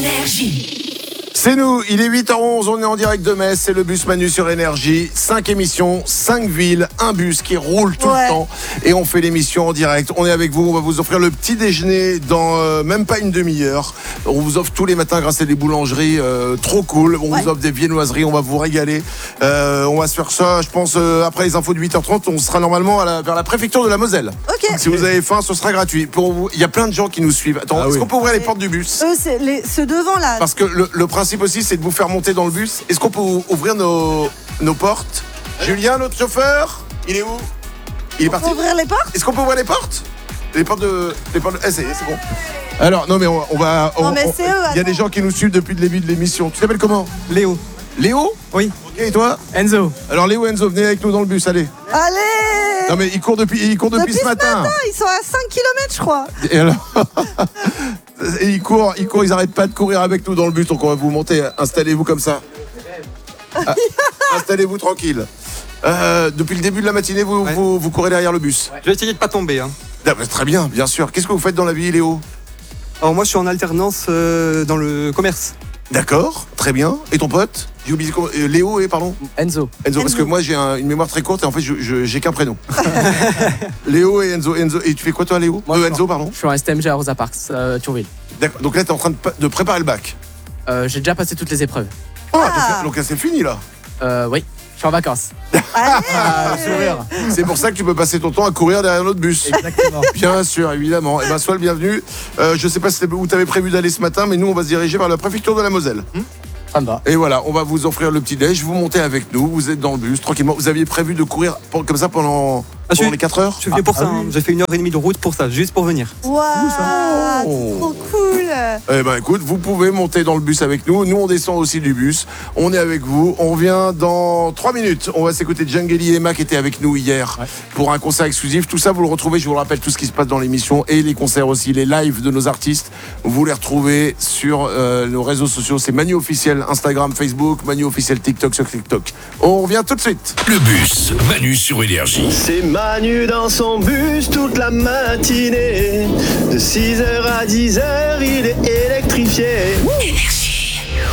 Énergie. C'est nous, il est 8h11, on est en direct de Metz, c'est le bus Manu sur Énergie. 5 émissions, 5 villes, un bus qui roule tout le temps. Et on fait l'émission en direct. On est avec vous, on va vous offrir le petit déjeuner dans même pas une demi-heure. On vous offre tous les matins grâce à des boulangeries trop cool. On vous offre des viennoiseries, on va vous régaler. On va se faire ça, je pense, après les infos de 8h30. On sera normalement vers la préfecture de la Moselle. Ok. Si vous avez faim, ce sera gratuit. Il y a plein de gens qui nous suivent. Attends, est-ce qu'on peut ouvrir les portes du bus ? C'est ceux devant là. Parce que le principe aussi, c'est de vous faire monter dans le bus. Est-ce qu'on peut ouvrir nos portes ? Julien, notre chauffeur, il est où ? Il est parti. On peut ouvrir les portes ? Est-ce qu'on peut ouvrir les portes ? Les portes de... c'est bon. Alors, non mais on va... mais c'est eux, il y a des gens qui nous suivent depuis le début de l'émission. Tu t'appelles comment ? Léo. Léo ? Oui. Ok, et toi ? Enzo. Alors Léo, Enzo, venez avec nous dans le bus, allez. Allez ! Non mais il court depuis ce matin. Ils sont à 5 km je crois. Et alors et ils courent, ils arrêtent pas de courir avec nous dans le bus, donc on va vous monter, installez-vous comme ça. Installez-vous tranquille. Depuis le début de la matinée, vous courez derrière le bus. Je vais essayer de pas tomber. Très bien, bien sûr. Qu'est-ce que vous faites dans la vie, Léo ? Alors moi je suis en alternance dans le commerce. D'accord, très bien. Et ton pote ? J'ai oublié Léo et pardon ? Enzo. Enzo, parce que moi j'ai une mémoire très courte et en fait j'ai qu'un prénom. Léo et Enzo. Et tu fais quoi toi, Léo ? Enzo, pardon. Je suis en STMG à Rosa Parks, Thionville. D'accord. Donc là t'es en train de préparer le bac. J'ai déjà passé toutes les épreuves. Donc là c'est fini là. Oui, je suis en vacances. C'est pour ça que tu peux passer ton temps à courir derrière notre bus. Exactement. Bien sûr, évidemment. Et sois le bienvenu. Je sais pas où tu avais prévu d'aller ce matin, mais nous on va se diriger vers la préfecture de la Moselle. Ça me va. Et voilà, on va vous offrir le petit déj, vous montez avec nous, vous êtes dans le bus tranquillement. Vous aviez prévu de courir comme ça pendant les 4 heures ? Je suis venu pour ça. J'ai fait 1h30 de route pour ça, juste pour venir. Waouh, c'est trop cool. Eh ben écoute, vous pouvez monter dans le bus avec nous. Nous on descend aussi du bus. On est avec vous. On revient dans 3 minutes. On va s'écouter Djangeli et Emma qui étaient avec nous hier pour un concert exclusif. Tout ça vous le retrouvez, je vous le rappelle, tout ce qui se passe dans l'émission et les concerts aussi, les lives de nos artistes. Vous les retrouvez sur nos réseaux sociaux. C'est Manu officiel Instagram, Facebook, Manu officiel TikTok sur TikTok. On revient tout de suite. Le bus Manu sur Énergie. C'est Manu dans son bus toute la matinée. De 6h à 10h, il est électrifié.